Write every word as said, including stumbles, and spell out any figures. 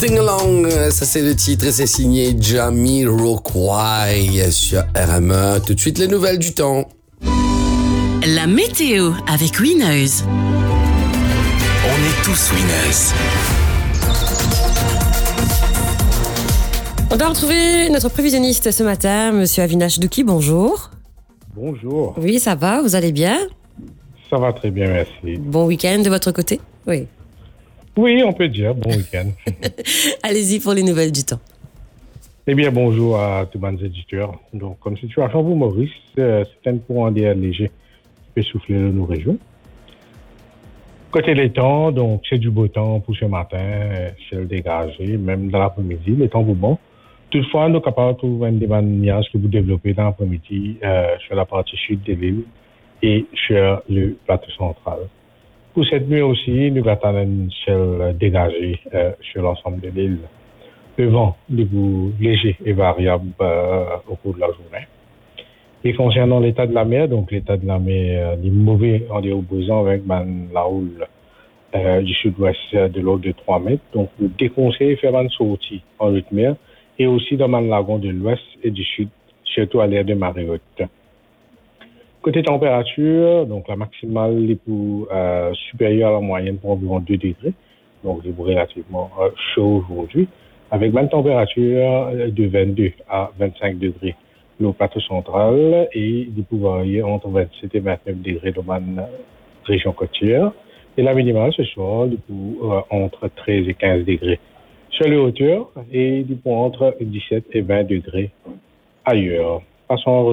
Sing Along, ça c'est le titre et c'est signé Jamiroquai sur R M E. Tout de suite les nouvelles du temps. La météo avec Winners. On est tous winners. On doit retrouver notre prévisionniste ce matin, Monsieur Avinash Douki, bonjour. Bonjour. Oui, ça va, vous allez bien? Ça va très bien, merci. Bon week-end de votre côté? Oui. Oui, on peut dire bon week-end. Allez-y pour les nouvelles du temps. Eh bien, bonjour à tous les éditeurs. Donc, comme situation pour Maurice, euh, c'est un courant d'air léger qui peut souffler dans nos régions. Côté des temps, donc c'est du beau temps pour ce matin, euh, ciel dégagé, même dans l'après-midi, les temps vous bon. Toutefois, nous sommes capables de trouver un débat de nuages que vous développez dans l'après-midi euh, sur la partie sud de l'île et sur le plateau central. Pour cette nuit aussi, nous attendons un ciel dégagé euh, sur l'ensemble de l'île. Le vent, du coup, léger et variable euh, au cours de la journée. Et concernant l'état de la mer, donc l'état de la mer, euh, est mauvais en est opposant avec ben, la houle euh, du sud-ouest de l'ordre de trois mètres. Donc, nous déconseillons de faire une sortie en haute mer et aussi dans le lagon de l'ouest et du sud, surtout à l'air de marée haute. Côté température, donc la maximale est pour, euh, supérieure à la moyenne pour environ deux degrés, donc c'est relativement euh, chaud aujourd'hui, avec une température de vingt-deux à vingt-cinq degrés au plateau central et du pouvoir varier entre vingt-sept et vingt-neuf degrés dans la région côtière. Et la minimale ce soir, du coup, euh, entre treize et quinze degrés sur les hauteurs et du coup entre dix-sept et vingt degrés ailleurs. Passons